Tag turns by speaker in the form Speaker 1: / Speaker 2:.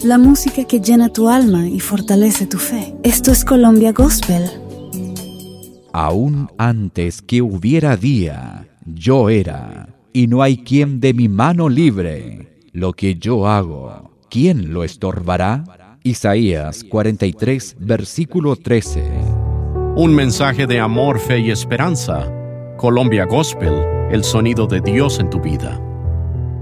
Speaker 1: la música que llena tu alma y fortalece tu fe. Esto es Colombia Gospel.
Speaker 2: Aún antes que hubiera día, yo era, y no hay quien de mi mano libre. Lo que yo hago, ¿quién lo estorbará? Isaías 43, versículo 13.
Speaker 3: Un mensaje de amor, fe y esperanza. Colombia Gospel, el sonido de Dios en tu vida.